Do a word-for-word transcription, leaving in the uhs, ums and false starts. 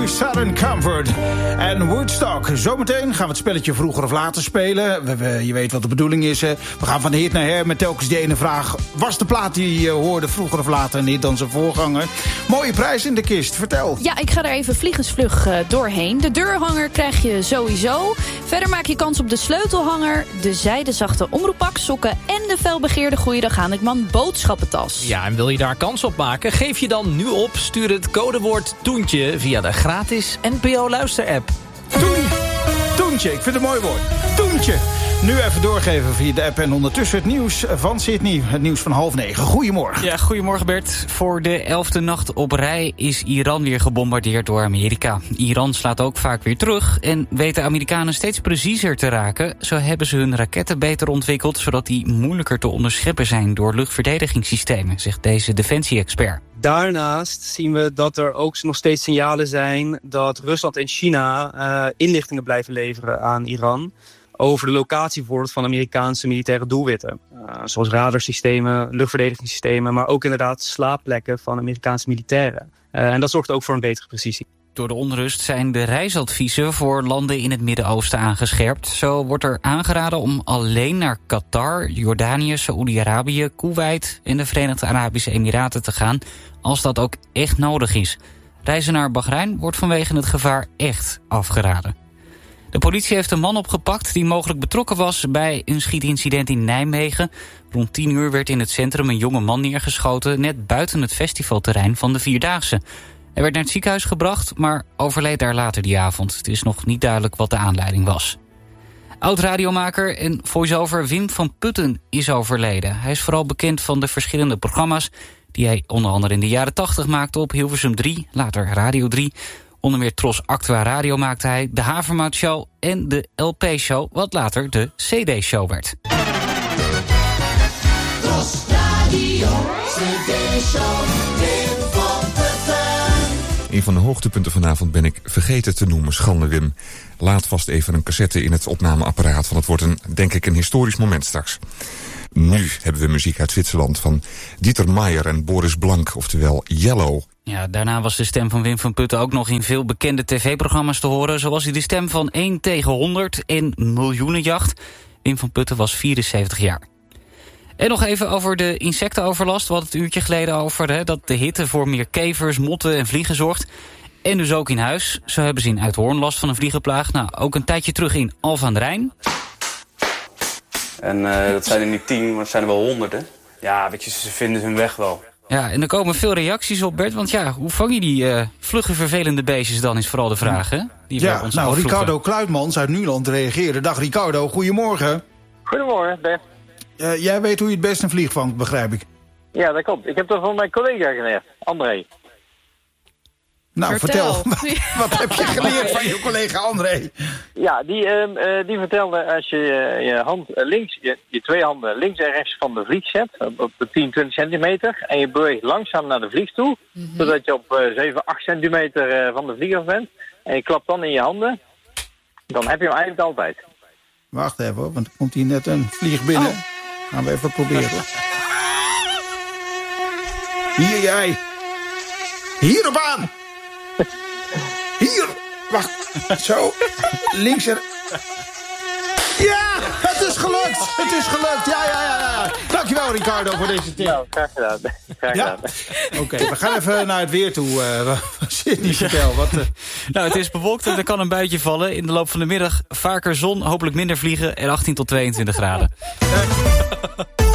nu Southern Comfort en Woodstock. Zometeen gaan we het spelletje vroeger of later spelen. We, we, je weet wat de bedoeling is. Hè? We gaan van de hit naar her met telkens die ene vraag. Was de plaat die je hoorde vroeger of later een hit dan zijn voorganger? Mooie prijs in de kist, vertel. Ja, ik ga er even vliegensvlug uh, doorheen. De deurhanger krijg je sowieso. Verder maak je kans op de sleutelhanger, de zijdezachte omroeppak, sokken en de felbegeerde Goeiedag Hanikman boodschappentas. Ja, en wil je daar kans op maken? Geef je dan nu op. Stuur het codewoord Toentje via de gratis N P O Luister-app. Toen, Toentje, ik vind het een mooi woord. Toentje. Nu even doorgeven via de app en ondertussen het nieuws van Sydney. Het nieuws van half negen. Goedemorgen. Ja, goedemorgen Bert. Voor de elfde nacht op rij is Iran weer gebombardeerd door Amerika. Iran slaat ook vaak weer terug en weet de Amerikanen steeds preciezer te raken. Zo hebben ze hun raketten beter ontwikkeld, zodat die moeilijker te onderscheppen zijn door luchtverdedigingssystemen, zegt deze defensie-expert. Daarnaast zien we dat er ook nog steeds signalen zijn dat Rusland en China uh, inlichtingen blijven leveren aan Iran over de locatie bijvoorbeeld van Amerikaanse militaire doelwitten. Uh, zoals radarsystemen, luchtverdedigingssystemen, maar ook inderdaad slaapplekken van Amerikaanse militairen. Uh, en dat zorgt ook voor een betere precisie. Door de onrust zijn de reisadviezen voor landen in het Midden-Oosten aangescherpt. Zo wordt er aangeraden om alleen naar Qatar, Jordanië, Saoedi-Arabië, Kuwait en de Verenigde Arabische Emiraten te gaan, als dat ook echt nodig is. Reizen naar Bahrein wordt vanwege het gevaar echt afgeraden. De politie heeft een man opgepakt die mogelijk betrokken was bij een schietincident in Nijmegen. Rond tien uur werd in het centrum een jonge man neergeschoten net buiten het festivalterrein van de Vierdaagse. Hij werd naar het ziekenhuis gebracht, maar overleed daar later die avond. Het is nog niet duidelijk wat de aanleiding was. Oud-radiomaker en voice-over Wim van Putten is overleden. Hij is vooral bekend van de verschillende programma's die hij onder andere in de jaren tachtig maakte op Hilversum drie, later Radio drie. Onder meer Tros Actua Radio maakte hij, de Havermout Show en de L P-show, wat later de C D-show werd. Tros Radio, C D-show, Wim van Putten. Een van de hoogtepunten vanavond ben ik vergeten te noemen, schande Wim. Laat vast even een cassette in het opnameapparaat, want het wordt een, denk ik, een historisch moment straks. Nu hebben we muziek uit Zwitserland van Dieter Meijer en Boris Blank, oftewel Yellow. Ja, daarna was de stem van Wim van Putten ook nog in veel bekende tv-programma's te horen. Zo was hij de stem van één tegen honderd en Miljoenenjacht. Wim van Putten was vierenzeventig jaar. En nog even over de insectenoverlast. We hadden het een uurtje geleden over hè, dat de hitte voor meer kevers, motten en vliegen zorgt. En dus ook in huis. Zo hebben ze in Uithoorn last van een vliegenplaag. Nou, ook een tijdje terug in Alphen aan de Rijn. En uh, dat zijn er niet tien, maar het zijn er wel honderden. Ja, weet je, ze vinden hun weg wel. Ja, en er komen veel reacties op, Bert. Want ja, hoe vang je die uh, vlugge, vervelende beestjes dan, is vooral de vraag, hè? Die ja, ons nou, Ricardo Kluitmans uit Nuland reageerde. Dag Ricardo, goedemorgen. Goedemorgen, Bert. Uh, jij weet hoe je het best een vlieg vangt, begrijp ik. Ja, dat klopt. Ik heb dat van mijn collega geleerd, André. Nou, vertel. vertel. Wat heb je geleerd van je collega André? Ja, die, uh, uh, die vertelde als je uh, je hand uh, links, je, je twee handen links en rechts van de vlieg zet, op, op de tien, twintig centimeter, en je beweegt langzaam naar de vlieg toe, mm-hmm. zodat je op uh, zeven, acht centimeter uh, van de vlieg af bent, en je klapt dan in je handen, dan heb je hem eigenlijk altijd. Wacht even, hoor, want er komt hier net een vlieg binnen. Oh. Gaan we even proberen. Hier jij. Hierop aan. Hier. Wacht. Zo. Links er. Ja, het is gelukt. Het is gelukt. Ja, ja, ja. ja. Dankjewel Ricardo voor deze tip. Nou, graag gedaan. Graag gedaan. Ja? Oké, okay, we gaan even naar het weer toe. Uh, Sydney, vertel. Wat, uh... Nou, het is bewolkt en er kan een buitje vallen. In de loop van de middag vaker zon, hopelijk minder vliegen en achttien tot tweeëntwintig graden.